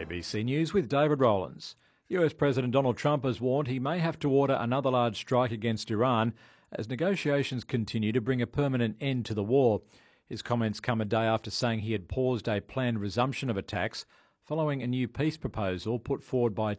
ABC News with David Rowlands. US President Donald Trump has warned he may have to order another large strike against Iran as negotiations continue to bring a permanent end to the war. His comments come a day after saying he had paused a planned resumption of attacks following a new peace proposal put forward by